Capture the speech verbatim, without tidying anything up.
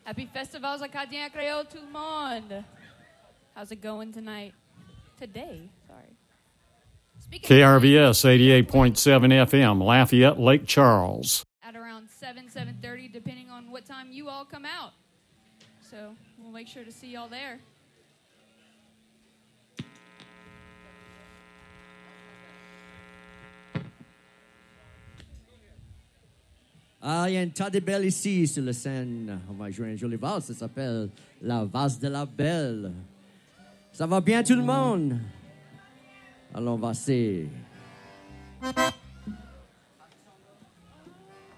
Happy Festivals Acadien Creole, tout le monde. How's it going tonight? Today, sorry. Speaking K R V S eighty-eight point seven F M, Lafayette, Lake Charles. At around seven, seven thirty, depending on what time you all come out. So we'll make sure to see y'all there. Ah, il y a une tas de belles ici sur la scène. On va jouer une jolie valse, ça s'appelle La Valse de la Belle. Ça va bien tout le monde? Alors on va essayer.